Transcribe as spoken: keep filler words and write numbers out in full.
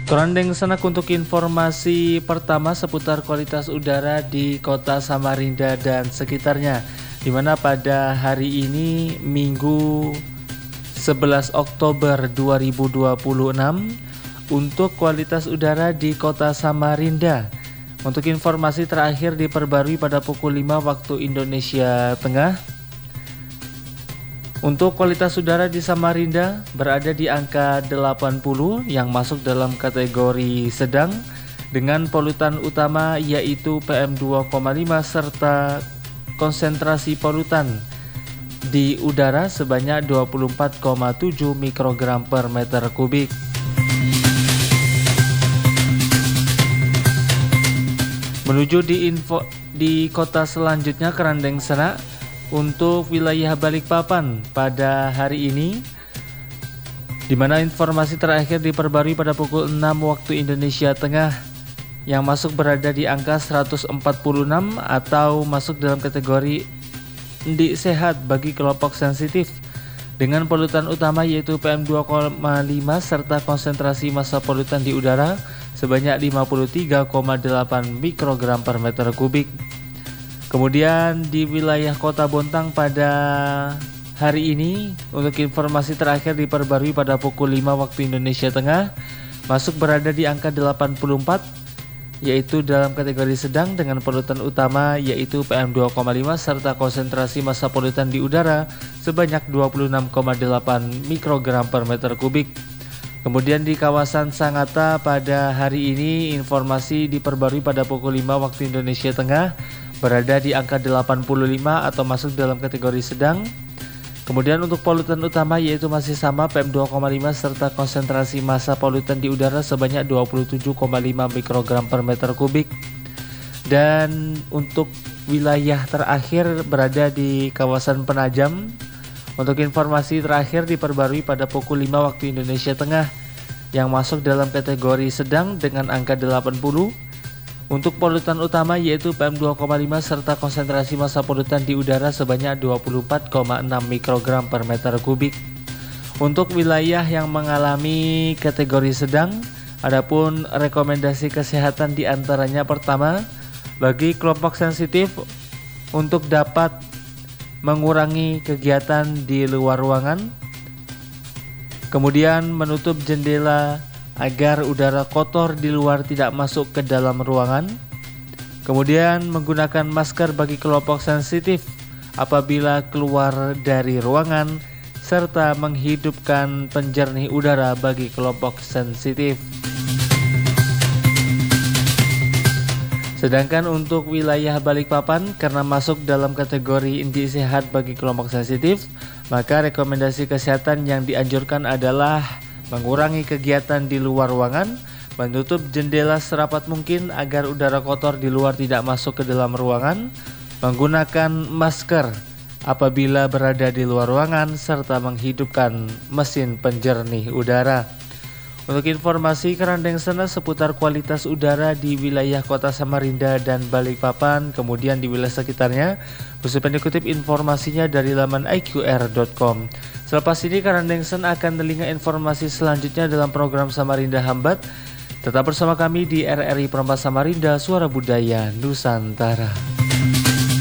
Kerandeng Senak untuk informasi pertama seputar kualitas udara di kota Samarinda dan sekitarnya, di mana pada hari ini Minggu sebelas Oktober dua ribu dua puluh enam untuk kualitas udara di kota Samarinda. Untuk informasi terakhir diperbarui pada pukul lima waktu Indonesia Tengah. Untuk kualitas udara di Samarinda berada di angka delapan puluh yang masuk dalam kategori sedang dengan polutan utama yaitu P M dua koma lima serta konsentrasi polutan di udara sebanyak dua puluh empat koma tujuh mikrogram per meter kubik. Menuju di info di kota selanjutnya, Kerandeng Senak. Untuk wilayah Balikpapan pada hari ini, di mana informasi terakhir diperbarui pada pukul enam waktu Indonesia Tengah, yang masuk berada di angka seratus empat puluh enam atau masuk dalam kategori endi sehat bagi kelompok sensitif dengan polutan utama yaitu P M dua koma lima serta konsentrasi massa polutan di udara sebanyak lima puluh tiga koma delapan mikrogram per meter kubik. Kemudian di wilayah Kota Bontang pada hari ini, untuk informasi terakhir diperbarui pada pukul lima waktu Indonesia Tengah, masuk berada di angka delapan puluh empat, yaitu dalam kategori sedang dengan polutan utama yaitu P M dua koma lima serta konsentrasi massa polutan di udara sebanyak dua puluh enam koma delapan mikrogram per meter kubik. Kemudian di kawasan Sangatta pada hari ini, informasi diperbarui pada pukul lima waktu Indonesia Tengah berada di angka delapan puluh lima atau masuk dalam kategori sedang. Kemudian untuk polutan utama yaitu masih sama P M dua koma lima serta konsentrasi massa polutan di udara sebanyak dua puluh tujuh koma lima mikrogram per meter kubik. Dan untuk wilayah terakhir berada di kawasan Penajam. Untuk informasi terakhir diperbarui pada pukul lima waktu Indonesia Tengah yang masuk dalam kategori sedang dengan angka delapan puluh. Untuk polutan utama yaitu P M dua koma lima serta konsentrasi massa polutan di udara sebanyak dua puluh empat koma enam mikrogram per meter kubik. Untuk wilayah yang mengalami kategori sedang, adapun rekomendasi kesehatan diantaranya pertama, bagi kelompok sensitif untuk dapat mengurangi kegiatan di luar ruangan, kemudian menutup jendela agar udara kotor di luar tidak masuk ke dalam ruangan. Kemudian menggunakan masker bagi kelompok sensitif apabila keluar dari ruangan, serta menghidupkan penjernih udara bagi kelompok sensitif. Sedangkan untuk wilayah Balikpapan karena masuk dalam kategori endi sehat bagi kelompok sensitif, maka rekomendasi kesehatan yang dianjurkan adalah mengurangi kegiatan di luar ruangan, menutup jendela serapat mungkin agar udara kotor di luar tidak masuk ke dalam ruangan, menggunakan masker apabila berada di luar ruangan, serta menghidupkan mesin penjernih udara. Untuk informasi Kerandeng Senak seputar kualitas udara di wilayah kota Samarinda dan Balikpapan, kemudian di wilayah sekitarnya, Busupan dikutip informasinya dari laman i q r dot com. Selepas ini Kerandeng Senak akan telinga informasi selanjutnya dalam program Samarinda Hambat. Tetap bersama kami di R R I Perempat Samarinda, Suara Budaya Nusantara.